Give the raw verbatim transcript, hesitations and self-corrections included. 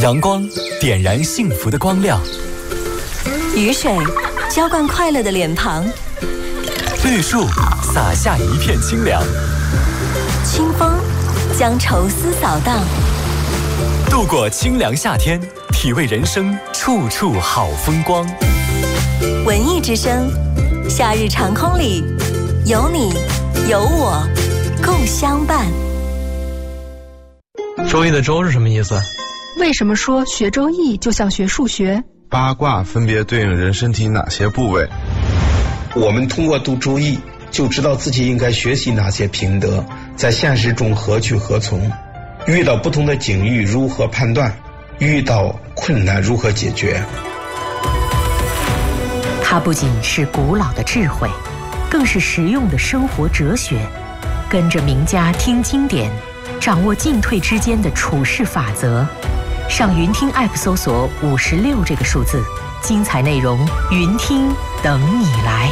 阳光点燃幸福的光亮， 雨水浇灌快乐的脸庞， 绿树洒下一片清凉， 清风将愁思扫荡。 度过清凉夏天，体味人生处处好风光。 文艺之声，夏日长空里，有你有我共相伴。 周易的周是什么意思？ 为什么说学周易就像学数学？ 八卦分别对应人身体哪些部位？ 我们通过读周易就知道自己应该学习哪些品德，在现实中何去何从，遇到不同的境遇如何判断，遇到困难如何解决。 它不仅是古老的智慧，更是实用的生活哲学。跟着名家听经典，掌握进退之间的处事法则。上云听 App 搜索五十六这个数字，精彩内容云听等你来。